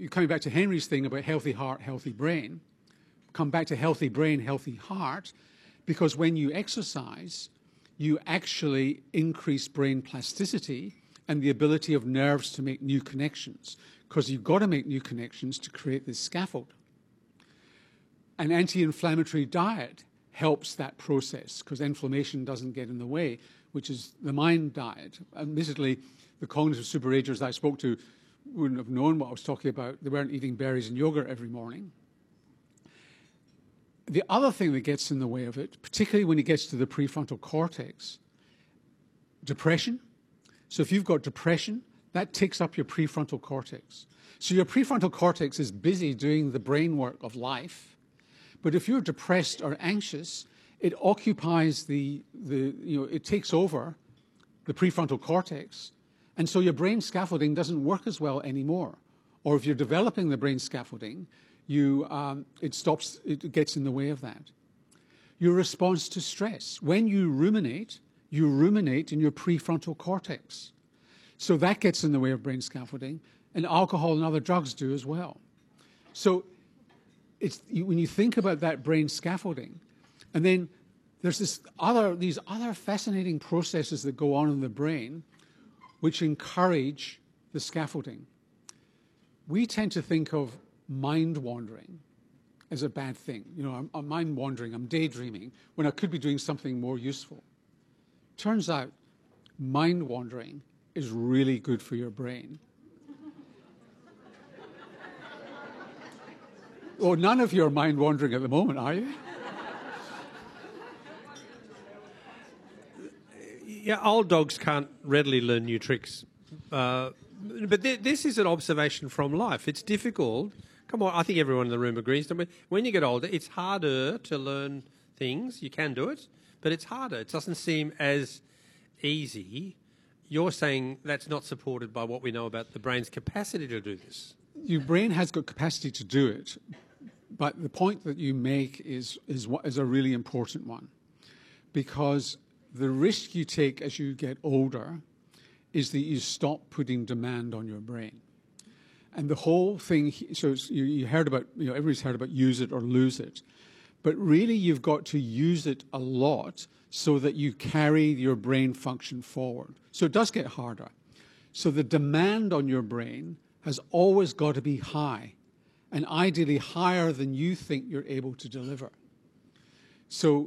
coming back to Henry's thing about healthy heart, healthy brain, come back to healthy brain, healthy heart, because when you exercise, you actually increase brain plasticity and the ability of nerves to make new connections, because you've got to make new connections to create this scaffold. An anti-inflammatory diet helps that process because inflammation doesn't get in the way, which is the mind diet. Admittedly, the cognitive superagers I spoke to wouldn't have known what I was talking about. They weren't eating berries and yogurt every morning. The other thing that gets in the way of it, particularly when it gets to the prefrontal cortex, depression. So if you've got depression, that takes up your prefrontal cortex. So your prefrontal cortex is busy doing the brain work of life, but if you're depressed or anxious, it occupies it takes over the prefrontal cortex, and so your brain scaffolding doesn't work as well anymore. Or if you're developing the brain scaffolding, it gets in the way of that. Your response to stress. When you ruminate in your prefrontal cortex. So that gets in the way of brain scaffolding, and alcohol and other drugs do as well. So when you think about that brain scaffolding, and then there's these other fascinating processes that go on in the brain which encourage the scaffolding. We tend to think of mind wandering as a bad thing. I'm mind wandering, I'm daydreaming, when I could be doing something more useful. Turns out mind wandering is really good for your brain. Oh, none of you are mind wandering at the moment, are you? Yeah, old dogs can't readily learn new tricks. But this is an observation from life. It's difficult. Come on, I think everyone in the room agrees. When you get older, it's harder to learn things. You can do it, but it's harder. It doesn't seem as easy. You're saying that's not supported by what we know about the brain's capacity to do this. Your brain has got capacity to do it, but the point that you make is a really important one, because the risk you take as you get older is that you stop putting demand on your brain. And the whole thing, so you heard about, everybody's heard about use it or lose it. But really you've got to use it a lot so that you carry your brain function forward. So it does get harder. So the demand on your brain has always got to be high, and ideally higher than you think you're able to deliver. So,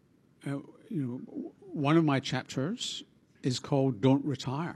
one of my chapters is called Don't Retire.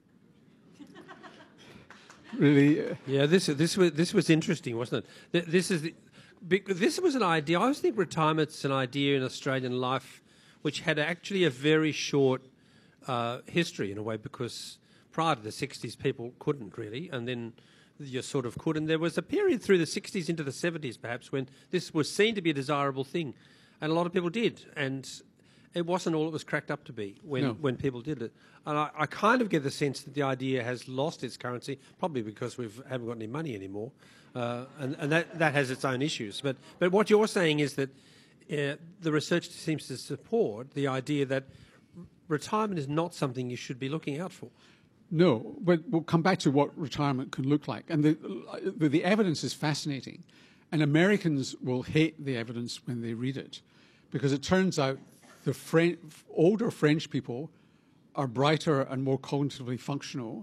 Really? Yeah, this was interesting, wasn't it? This was an idea. I always think retirement's an idea in Australian life which had actually a very short history in a way, because prior to the 60s people couldn't really, and then you sort of could. And there was a period through the 60s into the 70s perhaps when this was seen to be a desirable thing, and a lot of people did. And it wasn't all it was cracked up to be when people did it. And I kind of get the sense that the idea has lost its currency, probably because we haven't got any money anymore, and that has its own issues. But what you're saying is that the research seems to support the idea that retirement is not something you should be looking out for. No, but we'll come back to what retirement can look like. And the evidence is fascinating. And Americans will hate the evidence when they read it, because it turns out the older French people are brighter and more cognitively functional.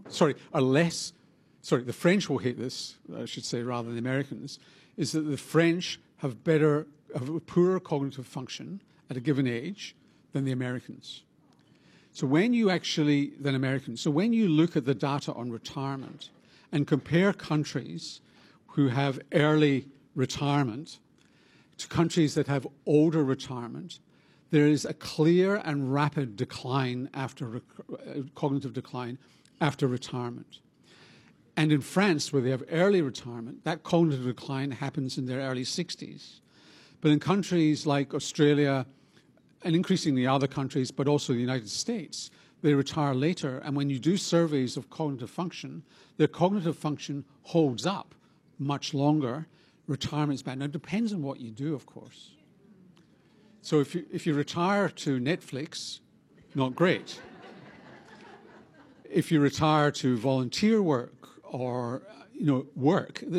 The French will hate this, I should say, rather than the Americans, is that the French have a poorer cognitive function at a given age than the Americans. So when you look at the data on retirement and compare countries who have early retirement to countries that have older retirement, there is a clear and rapid decline cognitive decline after retirement. And in France, where they have early retirement, that cognitive decline happens in their early 60s. But in countries like Australia, and increasingly other countries, but also the United States, they retire later. And when you do surveys of cognitive function, their cognitive function holds up much longer. Retirement's bad. Now, it depends on what you do, of course. So if you retire to Netflix, not great. If you retire to volunteer work or work,